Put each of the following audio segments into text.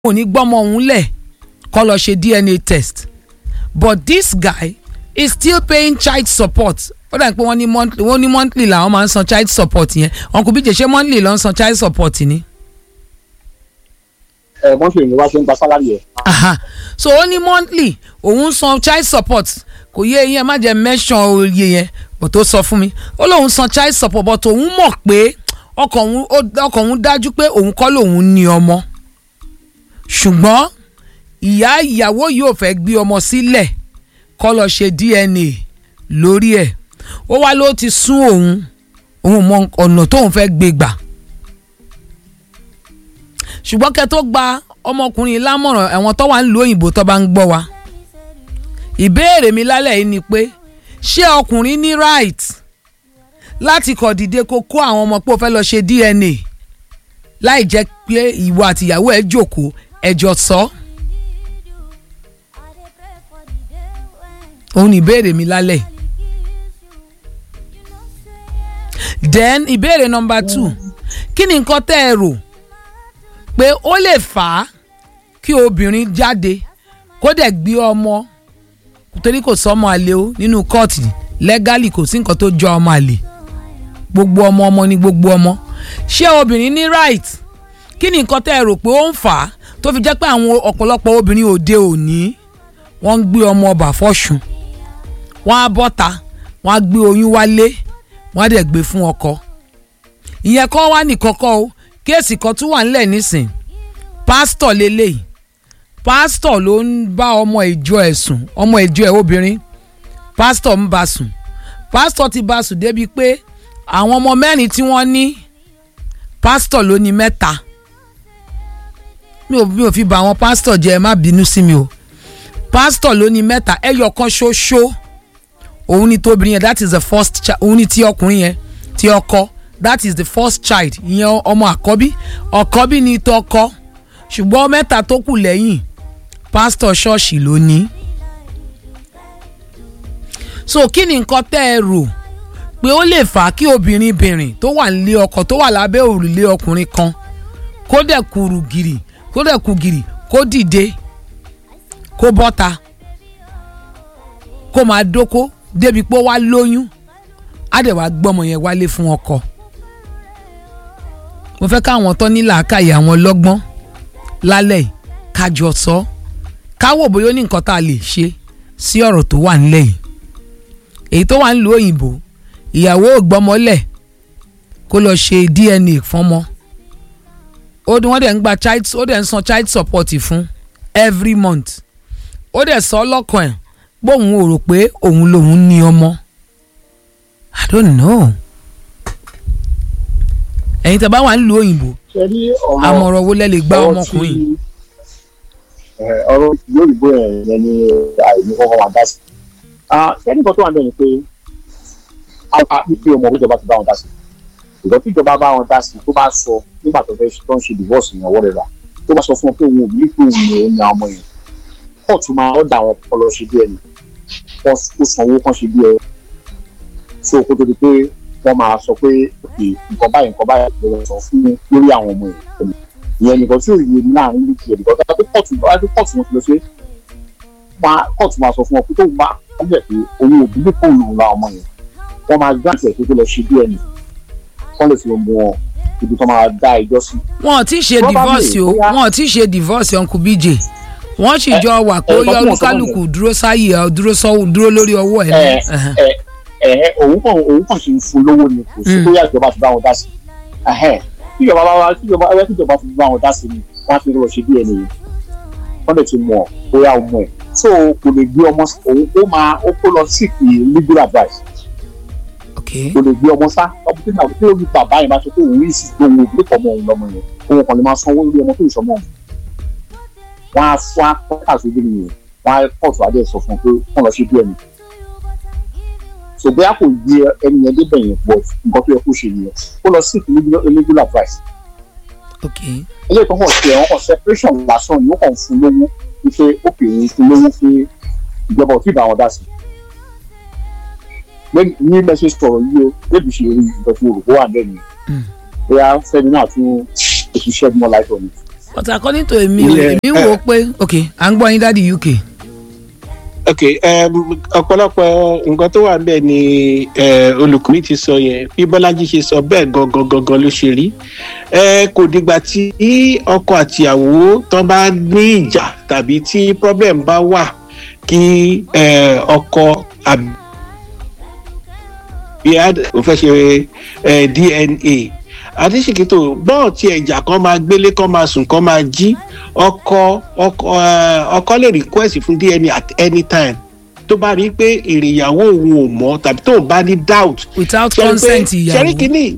ò ní gbọ́mọ òun lẹ̀ kó lọ ṣe DNA test but this guy is still paying child support ó dà pé wọ́n ní monthly làwọn máa ń san child support yẹn Uncle BJ ṣé monthly ló ń san child support ni. monthly ni wá ṣe ń gba salary yẹn. So ó ní monthly òun san child support kò yé yẹn má jẹ́ mention oyè yẹn but ó sọ fún mi ó lóun san child support but òun mọ̀ pé ọkàn òun dájú pé òun kọ́ lòun ní ọmọ ṣùgbọ́n ìyàwó yóò fẹ́ gbé ọmọ sílẹ̀ kó lọ ṣe DNA lórí ẹ̀ ó wá ló ti sún òun mọ ọ̀nà tóun fẹ́ gbé gbà ṣùgbọ́n kẹ́ tó gba ọmọkùnrin lámọ̀ràn ẹ̀wọ̀n tó wà ń lo òyìnbó tó bá ń gbọ́ wa ìbéèrè mi lálẹ́ yìí ni pé ṣé ọkùnrin ní right láti kọ̀ dìde kó kó àwọn ọmọ pé ó fẹ́ lọ ṣe DNA láì jẹ́ pé ìwọ àtìyàwó ẹ̀ jókòó ẹjọ́ sọ òun ni ìbéèrè mi lálẹ́ then ìbéèrè number 2 kí ni nǹkan tẹ́ ẹ rò pé ó lè fà á kí obìnrin jáde kó dẹ̀ gbé ọmọ torí kò sọmọ àlè o nínú kóòtù legally kò sí nǹkan tó jọ ọmọ àlè gbogbo ọmọ ni gbogbo ọmọ ṣé obìnrin ní right kí ni nǹkan tẹ́ ẹ rò pé ó ń fà á tó fi jẹ́ pé àwọn ọ̀pọ̀lọpọ̀ obìnrin òde òní wọ́n ń gbé ọmọ ọba fọ́ṣùn wọ́n á bọ́ta wọ́n á gbé oyún wálé wọ́n á dẹ̀ gbé fún ọkọ ìyẹn kọ́ wá nìkọ́kọ́ o kéèsì kan tún wà nílẹ̀ nísìn pásítọ̀ lélẹ́yìí pásítọ̀ ló ń bá ọmọ ìjọ ẹ̀ sùn ọmọ ìjọ ẹ̀ obìnrin pásítọ̀ ń bá sùn pásítọ̀ ti bá sùn débi pé àwọn ọmọ mẹ́rin tí wọ́n ní pásítọ̀ ló ní 3 mi ò fi bà àwọn pásítọ̀ jẹ́ ẹ má bínú sí mi o pásítọ̀ ló ní 3 ẹyọ kan ṣoṣo òun ni tóbìnrin yẹn that is the first child òun ni ti ọkùnrin yẹn ti ọkọ that is the first child ìyẹn ọmọ àkọ́bí ni tọkọ ṣùgbọ́n 3 tó kù lẹ́yìn pásítọ̀ ṣọ́ọ̀ṣì ló ní. So kí ni nǹkan tẹ́ ẹ rò pé ó lè fà á kí obìnrin tó wà nílé ọkọ tó wà lábẹ́ òrùlé ọkùnrin kan kó dẹ̀ kú gìrì kó dìde kó bọ́ta kó máa dóko débi pé ó wá lóyún á dẹ̀ wá gbọ́mọ yẹn wálé fún ọkọ. mo fẹ́ káwọn tó ní làákàyè àwọn lọ́gbọ́n lálẹ́ kájọ sọ káwọ́ bóyá ó ní nǹkan tá a lè ṣe sí ọ̀rọ̀ tó wà nílẹ̀ yìí èyí tó wà ń lo òyìnbó ìyàwó ògbọ́mọlẹ̀ kó lọ ṣe DNA fọ́mọ wọ́n dẹ̀ ń gba ó dẹ̀ ń san child support fún every month ó dẹ̀ sọ lọ́kàn ẹ̀ bóun ò rò pé òun lòun ní ọmọ I don't know ẹ̀yin tẹ́ bá wà ń lo òyìnbó àmọ̀ràn wo lẹ lè gba ọmọkùnrin. ọ̀rọ̀ yorùbá ẹ̀ ní àìní kọ́kọ́ wà dá sí ẹnì kan tó wà ń bẹ̀ ni pé ọmọ ìjọba ti bá wọn dá sí ìjọba tí ìjọba bá wọn dá sí tó bá sọ nígbà tó ń ṣe divorce yẹn whatever tó bá sọ fún ọ pé òun ò ní pé òun ní òun ní ọmọ yẹn kóòtù máa ọ̀dà àwọn ọpọlọ ṣe bí ẹni kó sanwó kan ṣe bí ẹ so kó tó di pé wọ́n máa sọ pé nǹkan báyìí ló sọ fún lórí àwọn ọmọ yẹn ìyẹn nìkan tí ò yé ní láàrin ní tiẹ̀ nìkan tó kóòtù wọn ti lọ sí kóòtù máa sọ fún ọ pé tó bá wọ́n bẹ̀ pé òun ò bí pé òun la ọmọ yẹn wọ́n máa grant ẹ̀ tó lọ ṣe bí ẹni wọ́n lè fi mú ọ ibi tó máa dá ẹjọ́ sí. wọn ò tí ì ṣe divorce o wọn ò tí ì ṣe divorce Uncle BJ wọ́n sì jọ wà pé ó yọ olúkálùkù dúró sáyè dúró lórí ọwọ́ ẹ̀. òun kàn ṣe ń fún lówó ni kò sí bóyá ìjọba ti bá wọn dá sí tíjọba fi bá wọn dá sí ni wọ́n á fi lọ ṣe bí ẹni yìí wọ́n lè ti mọ̀ bóyá ọmọ ẹ̀ so kò lè gbé ọmọ òun ó kó lọ sí legal advice kò lè gbé ọmọ sá ọmọ tí náà tí ó rí bàbá yẹn bá ṣe pé òun ìsì tó òun ìgbé ọmọ òun lọmọ yẹn òun kàn lè máa sanwó lórí ọmọ tó ìṣọmọ òun wọn á fún akọ́kà sójú nìyẹn wọn á pọ̀tù adé sọ fún un pé wọ́n lọ ṣe bí ẹni so bóyá kò gbé ẹni yẹn débẹ̀ yẹn pọ̀ nǹkan tó yẹ kó ṣe nìyẹn ó lọ sí legal advice eléyìí tó hàn sí ẹ̀ wọ́n kàn separation lásán ni wọ́n kàn fún lówó wípé ó pè é fún lówó fún ìjọba òtí ìbá wọn dá sí ní message sọ̀rọ̀ yìí o débi ṣe rí nǹkan tí olùkọ́ wà lẹ́nu bóyá fẹ́mi náà tún ètò iṣẹ́ mọ́ láìpẹ́ ni but according to èmi wò ó pé ok à ń gbọ́ yín dáàdi UK. ok ọ̀pọ̀lọpọ̀ nǹkan tó wà bẹ́ẹ̀ ni olùkùnrin ti sọ yẹn bí Bọ́lájí ṣe sọ bẹ́ẹ̀ gangan ló ṣe rí kò dìgbà tí ọkọ àtìyàwó tán bá ní ìjà tàbí tí problem bá wà kí ọkọ àbí ó fẹ́ ṣe DNA Adéṣèkìtò bọ́ọ̀ tí ẹ̀jà kan máa gbélé kan máa sùn kan máa jí ọkọ lè request fún DNA at any time tó bá rí pé èrè ìyàwó òun ò mọ̀ tàbí tó bá ní doubt. without consent ìyàwó. ṣẹ́rí kìíní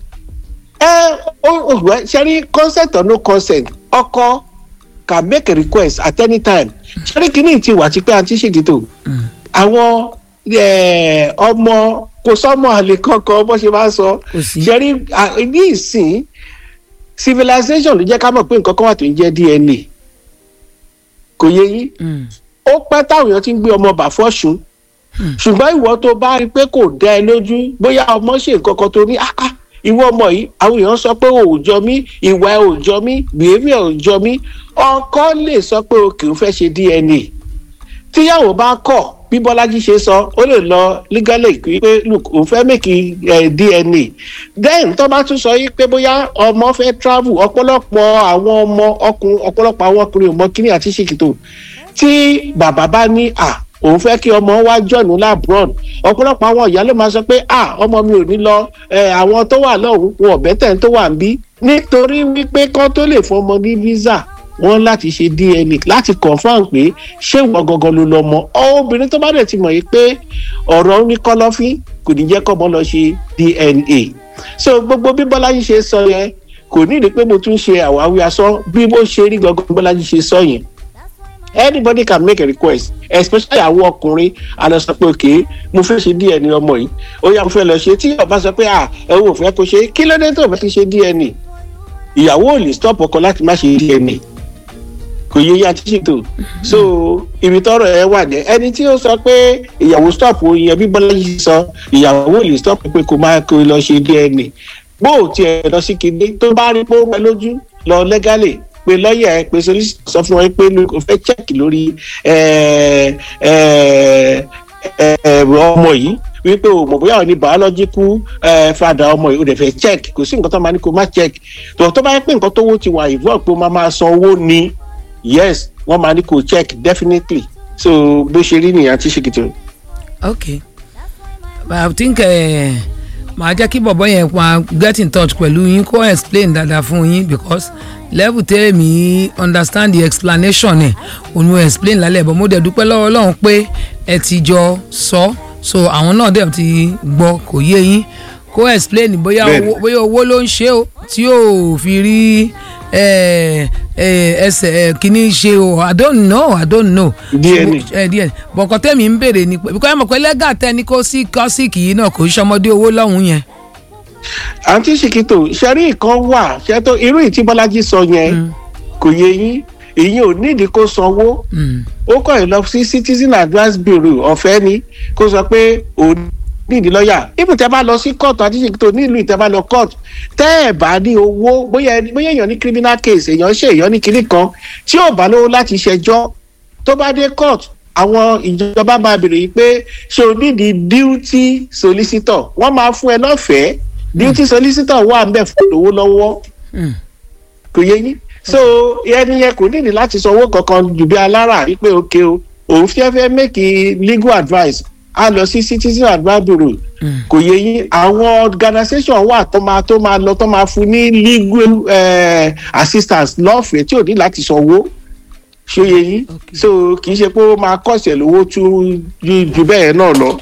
ṣẹ́rí consent or no consent ọkọ can make a request at any time ṣẹ́rí kìíní ti wà tí pé Adéṣèkìtò àwọn ọmọ kò sọmọ àlè kankan bó ṣe máa ń sọ ṣẹ́rí ní ìsìn civilization ló jẹ́ ká mọ̀ pé nǹkan kan wà tó ń jẹ́ DNA kò yé yín ó pẹ́ táwọn èèyàn ti ń gbé ọmọ bà fọ́ṣun ṣùgbọ́n ìwọ tó bá rí pé kò dá ẹ lójú bóyá ọmọ ṣe nǹkan kan tó ní ìwọ ọmọ yìí àwọn èèyàn sọ pé ò jọ mí ìwà ẹ ò jọ mí behaviour ò jọ mí ọkọ lè sọ pé o kì í fẹ́ ṣe DNA tíyàwó bá kọ̀ bí Bọ́lájí ṣe sọ ó lè lọ legally pé look òun fẹ́ make DNA then tó bá tún sọ yìí pé bóyá ọmọ fẹ́ travel ọ̀pọ̀lọpọ̀ àwọn ọkùnrin ò mọ kíní àti ṣèkìtò tí bàbá bá ní òun fẹ́ kí ọmọ wá jọ̀nù labroad ọ̀pọ̀lọpọ̀ àwọn ìyá ló máa sọ pé ọmọ mi ò ní lọ àwọn tó wà lọ́hùn wọn ọ̀bẹ́tẹ̀ tó wà ń bí nítorí wípé kán tó lè fọmọ ní visa wọ́n láti ṣe DNA láti confam pé ṣé ìwọ gangan ló lọ mọ obìnrin tó bá dẹ̀ ti mọ̀ yìí pé ọ̀rọ̀ ní kọ́lọ́fín kò ní jẹ́ kọ́mọ lọ ṣe DNA so gbogbo bí Bọ́lájí ṣe sọ yẹn kò ní ìdí pé mo tún ṣe àwáwí asán bí mo ṣe rí gangan Bọ́lájí ṣe sọ yẹn anybody can make a request especially àwọn ọkùnrin àlọ́ sọ pé okay mo fẹ́ ṣe DNA ọmọ yìí ó yá mo fẹ́ lọ ṣe tí ọba sọ pé ẹ wò fẹ́ kó ṣe kí ló dé tó fẹ́ ti ṣe DNA ìyàwó ò lè stop ọkọ láti má ṣe DNA kò yé yá tí ṣètò so ibi tọrọ ẹ wà ní ẹni tí ó sọ pé ìyàwó stop yẹn bí Bọ́lájí sọ ìyàwó lè stop pé kò máa kó lọ ṣe DNA bó o tiẹ̀ lọ sí kinní tó bá rí pé ó rẹ lójú lọ legally pé lọ́ọ̀yà ẹ pé solicitor sọ fún wọn pé o fẹ́ check lórí ọmọ yìí wípé o mọ̀ bóyá o ní biological father ọmọ yìí o dẹ̀ fẹ́ check kò sí nǹkan tó máa ní kó má check tó bá yẹ pé nǹkan tó wó ti wà involve pé o máa san owó ni yes wọ́n máa ní kó check definitely so bó ṣe rí nìyẹn àti ṣèkìtì. okay but I think màá jẹ́ kí bọ̀bọ̀ yẹn máa get in touch pẹ̀lú yín kó explain dáadáa fún yín because level tell me understand the explanation ẹ̀ òun ò explain lálẹ́ bọ̀ mo dẹ̀ dúpẹ́ lọ́wọ́ Ọlọ́run pé ẹ ti jọ sọ so àwọn náà dẹ̀ ti gbọ́ kò yé yín kó explain bóyá owó ló ń ṣe o tí ò fi rí ẹsẹ̀ kìíní ṣe o I don't know díẹ̀ bọ̀kọ̀ tẹ̀mí ń béèrè ni pé because ẹ mọ̀ pé lẹ́gà tẹ́ni kó sí kọ́síkì yìí náà kò ṣọmọdé owó lọ́hùn yẹn. àǹtí ṣìkìtò ṣẹ́rí nǹkan wà ṣẹ́tọ́ irú ìtí Bọ́lájí sọ yẹn kò yé yín èyí ò nídìí kó sanwó ó kọ́ ẹ̀ lọ sí Citizen Advice Bureau ọ̀fẹ́ ni kó sọ pé òun nídìí lọ́ọ̀yà ibùn tẹ́ bá lọ sí kóòtù àti ṣèkìtò nílùú ìtẹ́ bá lọ kóòtù tẹ́ ẹ̀ bá ní owó bóyá èèyàn ní criminal case èèyàn ní kinní kan tí ò bá lówó láti ṣẹjọ́ tó bá dé kóòtù àwọn ìjọba máa béèrè yìí pé ṣé o nídìí duty solicitor wọ́n máa fún ẹ lọ́fẹ̀ẹ́ duty solicitor wà ń bẹ̀ fún owó lọ́wọ́ kò yé yín so ẹni yẹn kò nídìí láti sanwó kankan jù bí alára wípé òkè o òun fẹ́ make legal advice a lọ sí Citizen Advice Bureau kò yé yín àwọn organisation wà tó máa fún ní legal assistance lọ́fẹ̀ẹ́ tí ò ní láti sanwó ṣó yé yín so kì í ṣe pé ó máa kọ̀ọ̀sẹ̀ lówó ju bẹ́ẹ̀ náà lọ.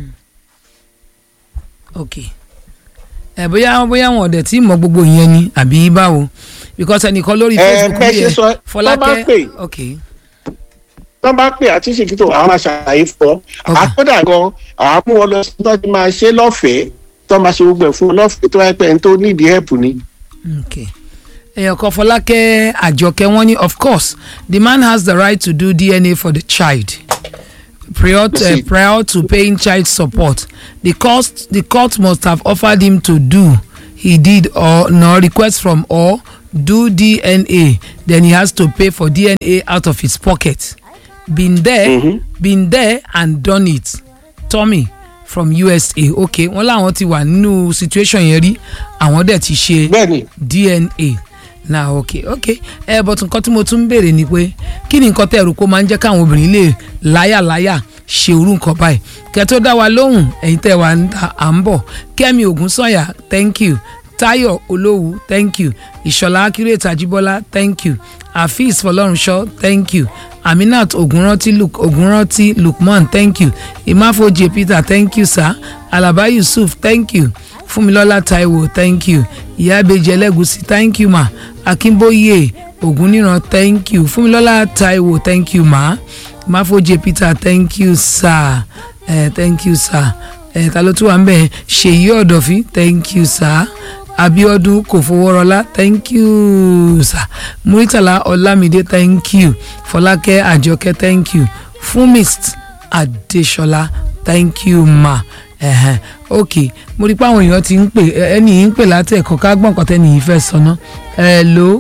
ok bóyá wọn ọ̀dẹ̀ tí mọ gbogbo ìyẹn ni àbí báwo because ẹnìkan lórí Facebook yẹ Fọlákẹ́ ok tọ́ bá pè àti ṣèkìtò àwọn aṣàlàyé fọ́ àkọ́dà gan àwọn mú wọn lọ sí tó ti máa ṣe lọ́fẹ̀ẹ́ tó máa ṣe gbogbo ẹ̀ fún lọ́fẹ̀ẹ́ tó wáyé pé ẹni tó need help ni. èèyàn kan Fọlákẹ́ Àjọkẹ́ wọ́n ní of course the man has the right to do DNA for the child prior to paying child support the court must have offered him to do he did or no request from or do DNA, then he has to pay for DNA out of his pocket. Been there and done it. Tommy from USA. Okay, wọ́n láwọn ti wà nínú situation yẹn rí, àwọn dẹ̀ ti ṣe DNA. Now okay but nǹkan tí mo tún béèrè ni pé kí ni nǹkan tẹ́ rò kó máa ń jẹ́ káwọn obìnrin lè láyàláyà ṣe irú nǹkan báyìí kẹ́ tó dá wa lóhùn ẹ̀yin tẹ́ wà à ń bọ̀. Kẹ́mi Ògúnsànyà, thank you. Táyọ̀ Olówú, thank you. Ìṣọ̀lá Accurate Ajíbọ́lá, thank you. Afeez Fọlọ́runṣọ́, thank you. Aminat Ogunranti Lukman, thank you. Imafoje Peter, thank you sir. Alaba Yusuf, thank you. Fúnmilọ́lá Táíwò, thank you. Ìyábẹ̀jẹ̀ Ẹlẹ́gùṣì, thank you ma. Akínbóyè Ògúnníran, thank you. Fúnmilọ́lá Táíwò, thank you ma. Imafoje Peter, thank you sir. Thank you sir. Ta ló tún wà ń bẹ̀? Ṣèyí Ọ̀dọ̀fín, thank you sir. Abiodun Kòfowórọlá, thank you sir. Muritala Olamide, thank you. Fọlákẹ́ Àjọkẹ́, thank you. Fúnmist Adéṣọlá, thank you ma. Okay, mo rí pé àwọn èèyàn ti ń pè ẹni yìí ń pè láti ẹ̀kọ́ ká gbọ́n nǹkan tẹ́ni yìí fẹ́ sọ ná. Hello.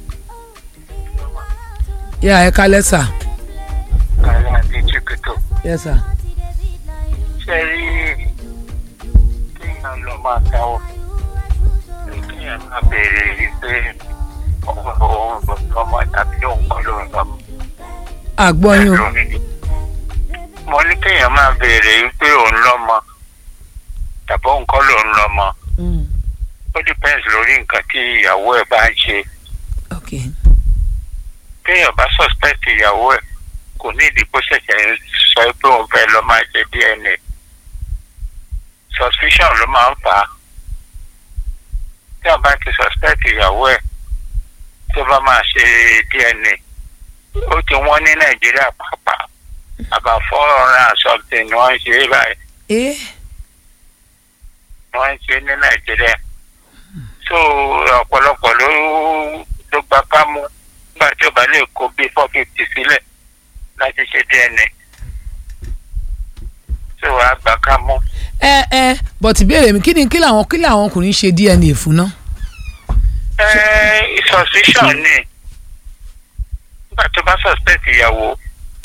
Ẹ kálẹ́ sà. Kálẹ́ àti Chikuto. Yes sir. Ṣé rí kéèyàn lọ máa dáwọ́? Kéèyàn máa béèrè wípé òun lọ́mọ tàbí òun kọ́ ló ń lọ́mọ. Àgbọ̀yún. Mo ní kéèyàn máa béèrè wípé òun lọ́mọ tàbí òun kọ́ ló ń lọ́mọ. Ó depends lórí nǹkan tí ìyàwó ẹ̀ bá ń ṣe. Okay. Kéèyàn bá suspect ìyàwó ẹ̀ kò ní ìdí kó ṣẹ̀ṣẹ̀ sọ pé òun fẹ́ lọ máa ṣe DNA. Suspicion ló máa ń fà á. Tí a bá ti suspect ìyàwó ẹ̀ tó bá máa ṣe DNA, ó ti wọ́n ní Nàìjíríà pàápàá about 400 something ni wọ́n ń ṣe báyìí. Wọ́n ń ṣe ní Nàìjíríà. So ọ̀pọ̀lọpọ̀ ló gbá kámú nígbà tí ó bá lè kó bí 450 sílẹ̀ láti ṣe DNA. So a gbà kámú. But ìbéèrè mi kí làwọn ọkùnrin ṣe DNA fún náà. Suspicion ni nígbà tó bá suspect ìyàwó.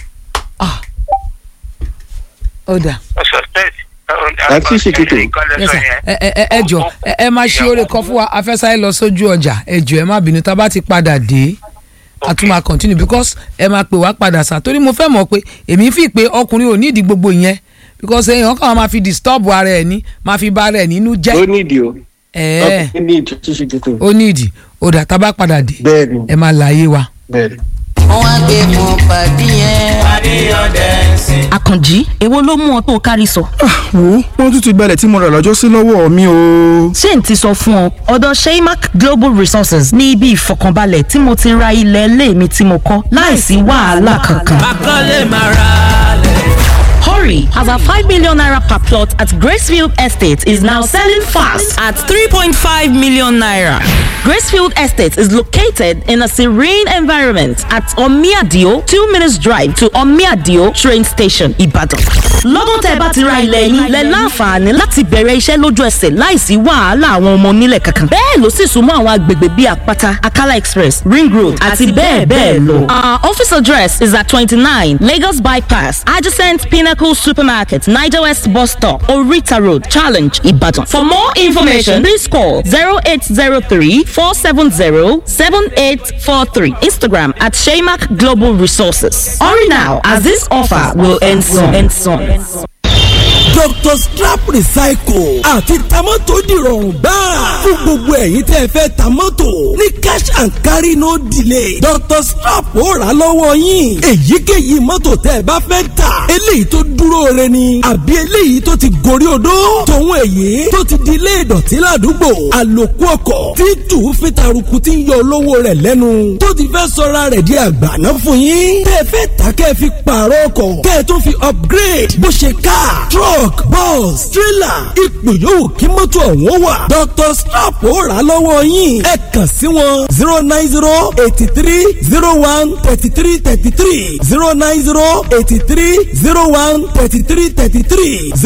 Ó dà. Suspect. Àti Ṣèkìtò. Ẹ jọ̀ọ́ ẹ máa ṣe oore kan fún wa afẹ́sáyé lọ sójú ọjà ẹ jọ̀ọ́ ẹ má bínú tá a bá ti padà dé a tún máa continue because ẹ máa pè wá padà sá torí mo fẹ́ mọ̀ pé èmi fi pé ọkùnrin ò ní ìdí gbogbo ìyẹn because èèyàn kan máa fi disturb ara ẹ̀ ní máa fi bà ara ẹ̀ nínú jẹ́. Ó nídìí o. Ó nídìí tí Ṣèkìtò. Ó nídìí ó dà tá a bá padà dé ẹ máa láyé wa. Bẹ́ẹ̀ni. wọ́n á gbé fún pàdé yẹn. pàdé ọ̀dẹ̀ sí. Àkànjí èwo ló mú ọ tó kárí sọ. wo wọ́n tún ti gbalẹ̀ tí mo rà lọ́jọ́ sí lọ́wọ́ mi o. ṣé n ti sọ fún ọ ọ̀dọ̀ Sheimak Global Resources ní ibi ìfọkànbalẹ̀ tí mo ti ra ilẹ̀ ilé mi tí mo kọ́ láìsí wàhálà kankan. Akọ́lé máa ra lẹ̀. Hurry, as our 5 million naira per plot at Gracefield Estate is now selling fast at 3.5 million naira. Gracefield Estate is located in a serene environment at Omiadio, 2 minutes drive to Omiadio train station, Ibadan. Lọ́dún tẹ́ bá ti ra ilẹ̀ yín lẹ láǹfààní láti bẹ̀rẹ̀ iṣẹ́ lójú ẹsẹ̀ láìsí wàhálà àwọn ọmọ onílẹ̀ kankan. Bẹ́ẹ̀ ló sì súnmọ́ àwọn agbègbè bíi Àpáta, Akala Express, Ring Road àti bẹ́ẹ̀ bẹ́ẹ̀ lọ. Our office address is at 29 Lagos Bypass, adjacent Pinnacle Supermarket, Niger West Bus Stop, Orita Road, Challenge, Ibadan. For more information, please call 0803-470-7843. Instagram at Sheimak Global Resources. Hurry now, as this offer will end soon. Dr. Scrap Recycle àti tamọ́tò dìrọ̀rùn gbáà fún gbogbo ẹ̀yin tẹ́ fẹ́ tamọ́tò ní cash and carry no delay. Dr. Scrap ó rà lọ́wọ́ yín èyíkéyìí mọ́tò tẹ́ bá fẹ́ tà eléyìí tó dúró re ni àbí eléyìí tó ti gorí odó tòun èyí tó ti di ilé ìdọ̀tí ládùúgbò àlòkù ọkọ̀ tí tù fi taruku tí ń yọ olówó rẹ̀ lẹ́nu tó ti fẹ́ sọra rẹ̀ di àgbàná fún yín tẹ́ fẹ́ tà kẹ́ fi pààrọ̀ ọkọ̀ kẹ́ tó fi upgrade bó ṣe car truck truck bus trailer ipò yòówù kí mọ́tò ọ̀hún wà Dr. Strap ó rà lọ́wọ́ yín ẹ kàn sí wọn 09083013333 09083013333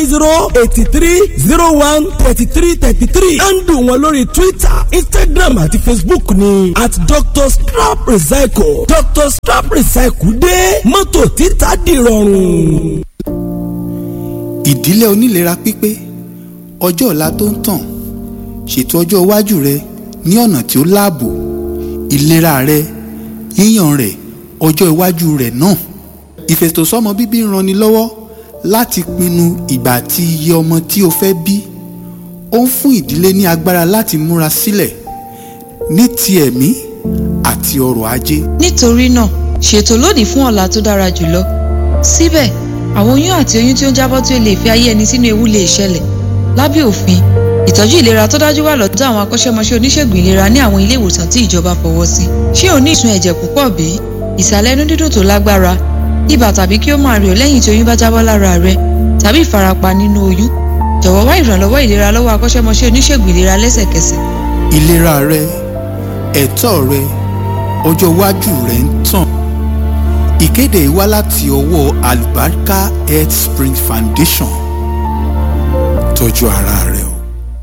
09083013333 handle wọn lórí Twitter Instagram àti Facebook ní @DrStrapRecycle Dr. Strap Recycle dé mọ́tò títà dìrọ̀rùn. ìdílé onílera pípé ọjọ́ ọ̀la tó ń tàn ṣètò ọjọ́ iwájú rẹ ní ọ̀nà tí ó láàbò ìlera rẹ yíyàn rẹ ọjọ́ iwájú rẹ náà ìfètòsọ́mọ bíbí ń ranni lọ́wọ́ láti pinnu ìgbà àti iye ọmọ tí o fẹ́ bí ó ń fún ìdílé ní agbára láti múra sílẹ̀ ní ti ẹ̀mí àti ọrọ̀ ajé. nítorí náà ṣètò lónìí fún ọ̀la tó dára jùlọ síbẹ̀ àwọn oyún àti oyún tí ó ń jábọ́ tí ó lè fi ayé ẹni sínú ewu lè ṣẹlẹ̀ lábẹ́ òfin ìtọ́jú ìlera tó dájú wà lọ́dọ̀ àwọn akọ́ṣẹ́mọṣẹ́ oníṣègùn ìlera ní àwọn ilé ìwòsàn tí ìjọba fọwọ́ sí. ṣé o ní ìsun ẹ̀jẹ̀ púpọ̀ bí ìsàlẹ̀ inú dídùn tó lágbára ibà tàbí kí ó máa rẹ̀ ọ́ lẹ́yìn tí oyún bá jábọ́ lára rẹ tàbí ìfarapa nínú oyún jọ̀wọ́ wá ìrànlọ́wọ́ ìlera lọ́wọ́ akọ́ṣẹ́mọṣẹ́ oníṣègùn ìlera lẹ́sẹ̀kẹsẹ̀. ìlera rẹ ẹ̀tọ́ rẹ ọjọ́ iwájú rẹ ń tàn. ìkéde wá láti ọwọ́ Alubarika Health Spring Foundation. tọ́jú ara rẹ.